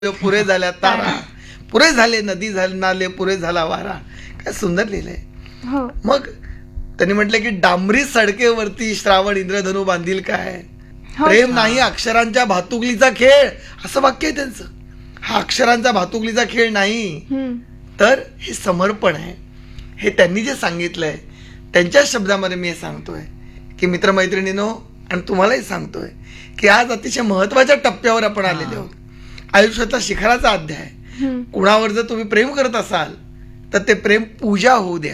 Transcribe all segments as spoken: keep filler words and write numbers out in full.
पुरे झाल्या तारा, पुरे झाले नदी झाले नाले, पुरे झाला वारा. काय सुंदर लिहिलंय. हो. मग त्यांनी म्हटलं की डांबरी सडकेवरती श्रावण इंद्रधनू बांधील काय, हो. प्रेम नाही अक्षरांच्या भातुकलीचा खेळ, असं वाक्य आहे त्यांचं. हा अक्षरांचा भातुकलीचा खेळ नाही, हम्म. तर हे समर्पण आहे. हे त्यांनी जे सांगितलंय त्यांच्या शब्दामध्ये मी हे सांगतोय की मित्रमैत्रिणींनो, आणि तुम्हालाही सांगतोय की आज अतिशय महत्वाच्या टप्प्यावर आपण आलेले आहोत. आयुष्याचा शिखराचा अध्याय. हम्म. कुणावर जर तुम्ही प्रेम करत असाल तर ते प्रेम पूजा होऊ द्या,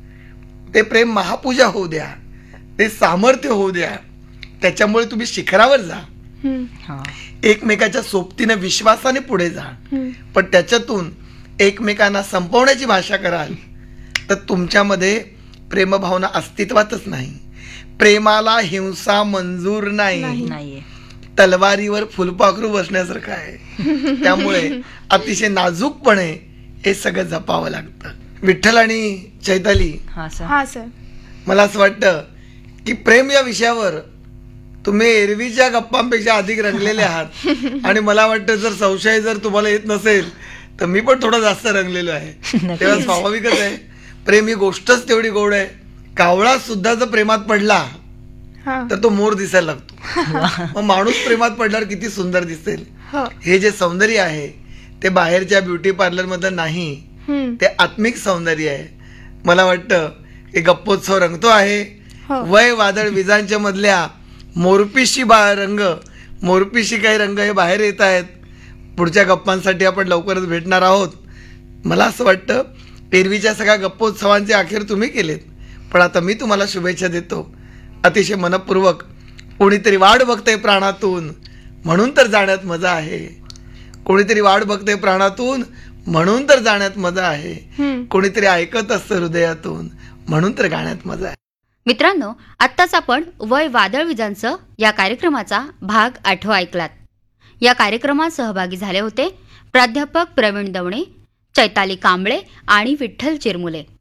ते प्रेम महापूजा होऊ द्या, ते सामर्थ्य होऊ द्या. त्याच्यामुळे तुम्ही शिखरावर जा, हम्म. एकमेकाच्या सोबतीने विश्वासाने पुढे जा. हम्म. पण त्याच्यातून एकमेकांना संपवण्याची भाषा कराल तर तुमच्यामध्ये प्रेमभावना अस्तित्वातच नाही. प्रेमाला हिंसा मंजूर नाही. नाहीये. तलवारीवर फुलपाखरू बसण्यासारखं आहे. त्यामुळे अतिशय नाजूकपणे हे सगळं जपावं लागतं. विठ्ठल आणि चैताली, हा सर. हा सर. मला असं वाटतं की प्रेम या विषयावर तुम्ही एरवीच्या गप्पांपेक्षा अधिक रंगलेले आहात. आणि मला वाटतं जर संशय जर तुम्हाला येत नसेल तर मी पण थोडा जास्त रंगलेलो आहे. तेव्हा स्वाभाविकच आहे, प्रेम ही गोष्टच तेवढी गोड आहे. कावळा सुद्धा जर प्रेमात पडला हा. तर तो मोर दिसायला लागतो. मग माणूस प्रेमात पडल्यावर किती सुंदर दिसेल. हो. हे जे सौंदर्य आहे ते बाहेरच्या ब्युटी पार्लर मध्ये नाही, हम्म. ते आत्मिक सौंदर्य आहे. मला वाटतं की गप्पोत्सव रंगतो आहे. हो. वय वादळ विजांच्या मधल्या मोरपिशी बा रंग मोरपिशी काही रंग हे बाहेर येत आहेत. पुढच्या गप्पांसाठी आपण लवकरच भेटणार आहोत. मला असं वाटतं एरवीच्या सगळ्या गप्पोत्सवांचे अखेर तुम्ही केलेत, पण आता मी तुम्हाला शुभेच्छा देतो अतिशय मनपूर्वक. कोणीतरी वाट बघतंय प्राणातून म्हणून तर जाण्यात मजा आहे. कोणीतरी वाट बघतंय प्राणातून म्हणून तर जाण्यात मजा आहे. हम्म. कोणीतरी ऐकत असतं हृदयातून म्हणून तर गाण्यात मजा आहे. मित्रांनो, आत्ताच आपण वय वादळ विजांचं या कार्यक्रमाचा भाग आठवा ऐकलात. या कार्यक्रमात सहभागी झाले होते प्राध्यापक प्रवीण दवणे, चैताली कांबळे आणि विठ्ठल चिरमुले.